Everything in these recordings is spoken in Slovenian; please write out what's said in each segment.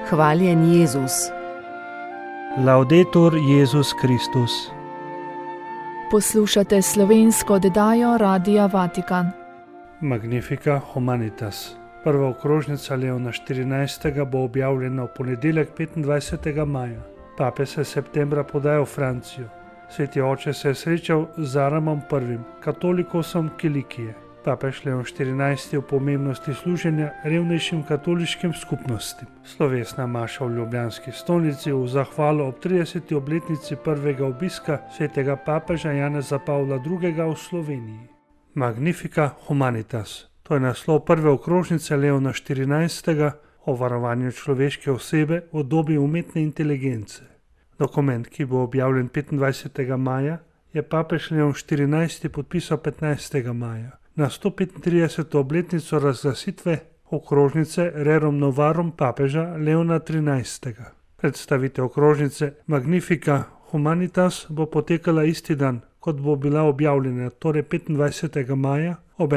Hvaljen Jezus. Laudetur Jezus Kristus. Poslušate slovensko oddajo Radia Vatikan. Magnifica Humanitas. Prva okrožnica Leona XIV. Bo objavljena v ponedeljek 25. maja. Pape se septembra podaja v Francijo. Sveti oče se je srečal z Aramom I, katolikosom Kilikije. Papež Leon XIV. V pomembnosti služenja revnejšim katoliškim skupnostim. Slovesna maša v ljubljanski stolnici v zahvalo ob 30. obletnici prvega obiska svetega papeža Janeza Pavla II. V Sloveniji. Magnifica Humanitas. To je naslov prve okrožnice Leona XIV. O varovanju človeške osebe v dobi umetne inteligence. Dokument, ki bo objavljen 25. maja, je papež Leon XIV. Podpisal 15. maja. Na 135. obletnico razglasitve okrožnice Rerum Novarum papeža Leona XIII. Predstavitev okrožnice Magnifica Humanitas bo potekala isti dan, kot bo bila objavljena, torej 25. maja ob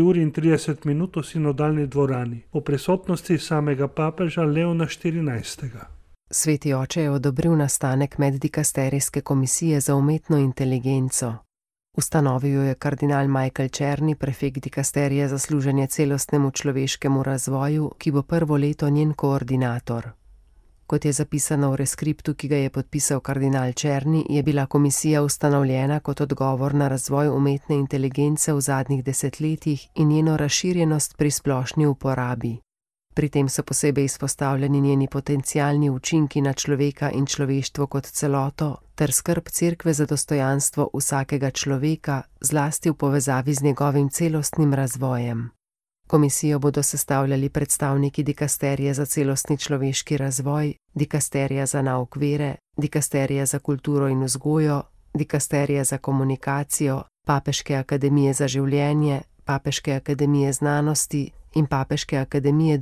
11:30 v sinodalni dvorani, v prisotnosti samega papeža Leona XIV. Sveti oče je odobril nastanek meddikasterijske komisije za umetno inteligenco. Ustanovil jo je kardinal Michael Czerny, prefekt dikasterije za služenje celostnemu človeškemu razvoju, ki bo prvo leto njen koordinator. Kot je zapisano v reskriptu, ki ga je podpisal kardinal Czerny, je bila komisija ustanovljena kot odgovor na razvoj umetne inteligence v zadnjih desetletjih in njeno razširjenost pri splošni uporabi. Pri tem so posebej izpostavljeni njeni potencialni učinki na človeka in človeštvo kot celoto ter skrb Cerkve za dostojanstvo vsakega človeka, zlasti v povezavi z njegovim celostnim razvojem. Komisijo bodo sestavljali predstavniki dikasterije za celostni človeški razvoj, dikasterija za nauk vere, dikasterija za kulturo in vzgojo, dikasterija za komunikacijo, Papeške akademije za življenje, Papeške akademije znanosti in Papeške akademije